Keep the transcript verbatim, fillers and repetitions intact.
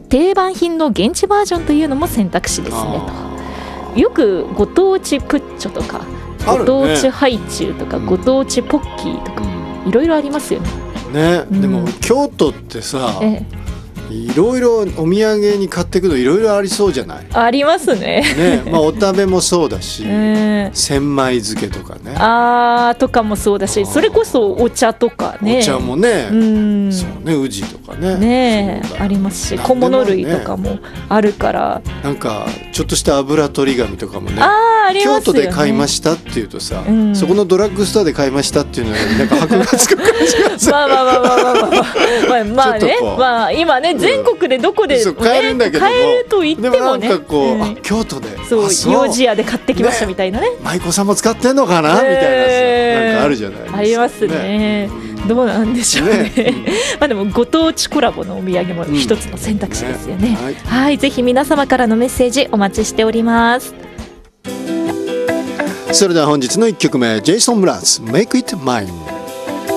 定番品の現地バージョンというのも選択肢ですねと。よくご当地プッチョとかご当地ハイチュウとか、ね、ご当地ポッキーとか、うん、いろいろありますよね。 ね、 うん、 でも京都ってさ、 ええ、 いろいろお土産に買っていくのいろいろありそうじゃない？ ありますね。 ね、まあ、お食べもそうだし、 えー、 千枚漬けとかね、 あーとかもそうだし、それこそお茶とかね、 お茶もね、 うん、 そうね、宇治とかね、 ねありますし、小物類とかもあるから、 なんかちょっとした油取り紙とかもね、 あありますよね、 京都で買いましたっていうとさ、 うん、 そこのドラッグストアで買いましたっていうのよりなんか箔がつく感じがさまあまあまあまあまあまあまあまあね、まあ今ね全国でどこで、ね、 買えるんだけども、 買えると言ってもね、 でもなんかこう、うん、あ京都でそう幼児屋で買ってきましたみたいなね、 舞妓さんも使ってんのかな、えー、みたいなさ、なんかあるじゃないですか。 ありますね、ね、どうなんでしょうね、ねまあでもご当地コラボのお土産も一つの選択肢ですよね、うんね、はい、はい、ぜひ皆様からのメッセージお待ちしております。 それでは本日のいっきょくめ、ジェイソン・ムラーズ Make It Mine。